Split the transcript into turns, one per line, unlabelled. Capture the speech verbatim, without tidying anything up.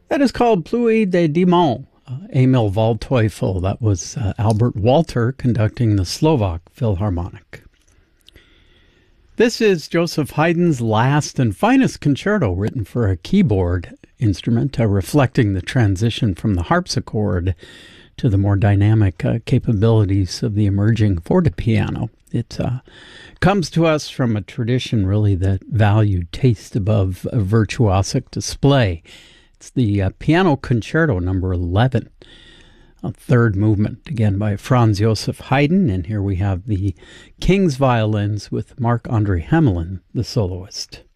That is called Pluie de Diamant, uh, Emil Waldteufel. That was uh, Albert Walter conducting the Slovak Philharmonic. This is Joseph Haydn's last and finest concerto written for a keyboard instrument, uh, reflecting the transition from the harpsichord to the more dynamic uh, capabilities of the emerging fortepiano. It uh, comes to us from a tradition, really, that valued taste above a virtuosic display. It's the uh, Piano Concerto number eleven, a third movement, again by Franz Joseph Haydn, and here we have the King's Violins with Marc-André Hamelin, the soloist.